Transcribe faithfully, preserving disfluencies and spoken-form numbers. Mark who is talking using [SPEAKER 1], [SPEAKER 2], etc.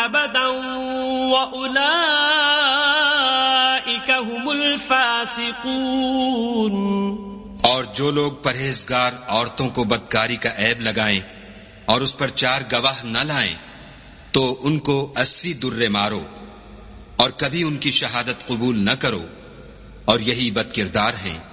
[SPEAKER 1] अबदन व उलाइका हुमुल फासिकून।
[SPEAKER 2] और जो लोग परहेजगार औरतों को बदकारी का ऐब लगाएं और उस पर चार गवाह न लाएं, तो उनको अस्सी दुर्रे मारो और कभी उनकी शहादत कबूल न करो, और यही बदकिरदार हैं।